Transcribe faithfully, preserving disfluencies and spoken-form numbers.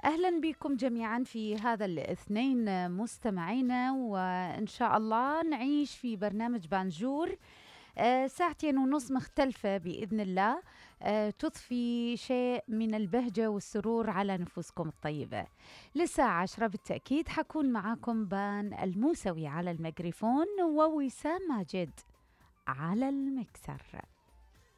أهلا بكم جميعا في هذا الاثنين مستمعينا، وإن شاء الله نعيش في برنامج بانجور آه، ساعتين ونص مختلفة بإذن الله، آه، تضفي شيء من البهجة والسرور على نفوسكم الطيبة. للساعة عشرة بالتأكيد حكون معاكم بان الموسوي على الميكروفون، ووسام ماجد على المكسر.